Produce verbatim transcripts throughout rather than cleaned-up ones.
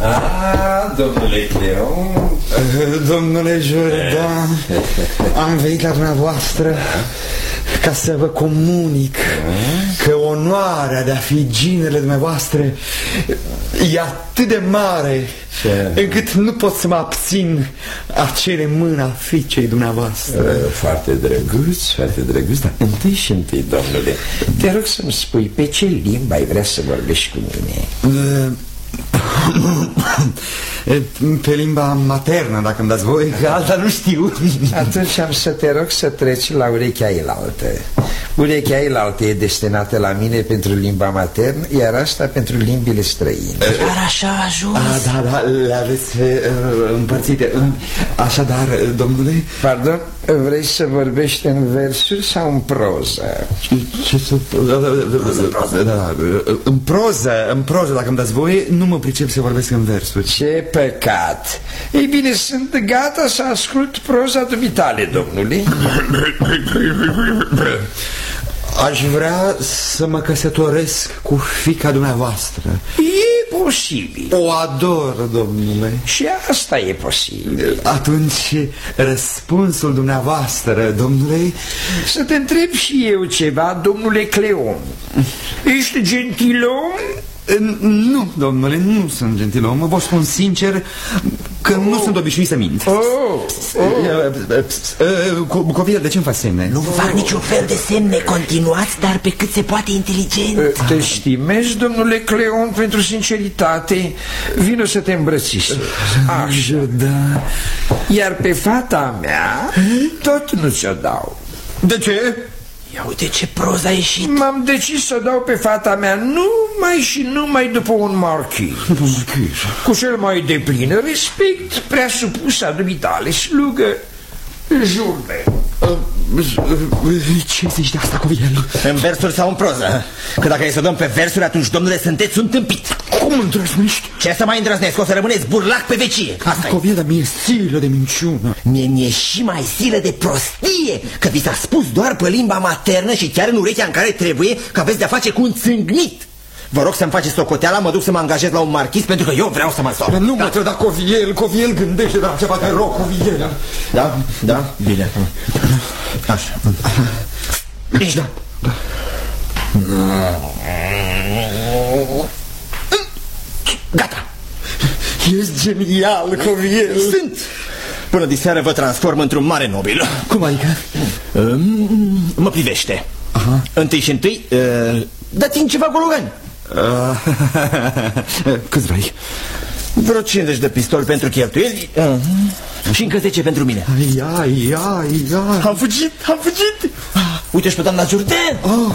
Ah, domnule Cleon. Domnule Jordan, am venit la dumneavoastră ca să vă comunic că onoarea de a fi ginele dumneavoastră e atât de mare încât nu pot să mă abțin a cere mâna fiicei dumneavoastră. Foarte drăguț, foarte drăguț, dar întâi și întâi, domnule, te rog să-mi spui pe ce limbă ai vrea să vorbești cu mine. Pe limba maternă, dacă îmi dați voi, că alta nu știu. Atunci am să te rog să treci la urechea elaltă. Urechea elaltă e destinată la mine pentru limba maternă, iar asta pentru limbile străine. Dar așa a ajuns. A, da, da, le aveți uh, împărțite. Așadar, domnule... Pardon? Vrei să vorbești în versuri sau în proză? Ce să... În proză, în proză, dacă îmi dați voie, nu mă pricep să vorbesc în versuri. Ce păcat! Ei bine, sunt gata să ascult proza dumitale, domnule. Aș vrea să mă căsătoresc cu fiica dumneavoastră. E posibil. O ador, domnule. Și asta e posibil. Atunci, răspunsul dumneavoastră, domnule... Să te întreb și eu ceva, domnule Cleon. Ești gentilom? Nu, domnule, nu sunt gentilom. Vă spun sincer că oh. nu sunt obișnuit să mint. Oh. Oh. Copilă, de ce îmi faci semne? Nu fac niciun fel de semne, continuați, dar pe cât se poate inteligent. Te stimezi, domnule Cleon, pentru sinceritate. Vino să te îmbrățișezi. Așa, da. Iar pe fata mea tot nu ți-o dau. De ce? Ia uite ce proză a ieșit. M-am decis să dau pe fata mea numai și numai după un marchis. Cu cel mai deplin respect, prea supus a dumitale slugă, Jourdan. Ce zici de asta, Coviel? În versuri sau în proză? Că dacă e să dăm pe versuri, atunci, domnule, sunteți un tâmpit. Cum îndrăznești? Ce să mai îndrăznesc? O să rămâneți burlac pe vecie. Asta e. Coviel, dar mi-e silă de minciună. Mie-mi-e și mai silă de prostie, că vi s-a spus doar pe limba maternă și chiar în urechea în care trebuie, că aveți de-a face cu un țângniit. Vă rog să-mi faceți socoteala, mă duc să mă angajez la un marchis, pentru că eu vreau să mă sor. Nu mă trăda, Coviel, Coviel, gândește la ceva, te rog, Coviel. Da, da, bine. Așa. Deci, da, da. Gata. Ești genial, Coviel. Sunt. Până diseară vă transform într-un mare nobil. Cum adică? Mă privește. Aha. Întâi și întâi, dați-mi ceva gologani. Câți vrei? Vreo cincizeci de pistoli pentru cheltuieli și încă zece pentru mine. Ia, ia, ia. Am fugit, am fugit. Uite și pe doamna Jourdan. Oh.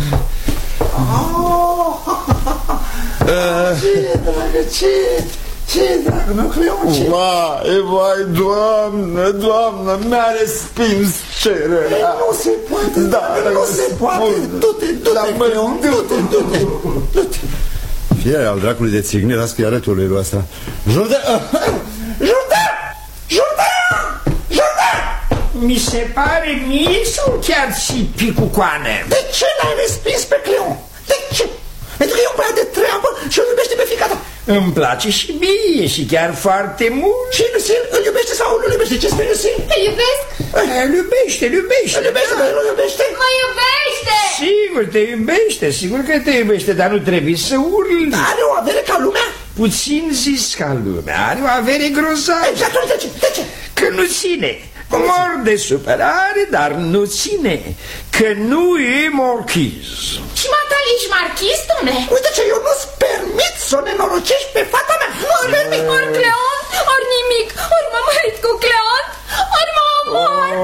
Ce, dragă, ce? Ce, dragă meu, Cleon, ce? Vai, vai, doamnă, doamnă, mi-a respins cererea. Nu se poate, da, nu se poate. Du-te, du-te, Cleon, du-te, du-te, du-te. Fie al dracului de țigni, las-că-i arătului lui asta. Jourdan! Jourdan! Jourdan! Jourdan! Mi se pare mie sau chiar și picucoană? De ce l-ai respins pe Cleon? De ce? Pentru că e un băiat de treabă și îl iubește pe fiica ta. Îmi place și mie și chiar foarte mult. Și Lucien îl iubește sau nu îl iubește? Ce spune Lucien? Îl iubesc? Îl iubește, îl iubește. Îl iubește, dar nu iubește? Mă iubește! Sigur te iubește, sigur că te iubește, dar nu trebuie să urli. Are o avere ca lumea? Puțin zis ca lumea, are o avere grozavă. Și atunci de ce? De ce? Că nu ține. Mor de supărare, dar nu ține. Că nu e marchiz. Și mata ești marchis, domnule? Uite ce, eu nu-ți permit să o nenorocești pe fata mea.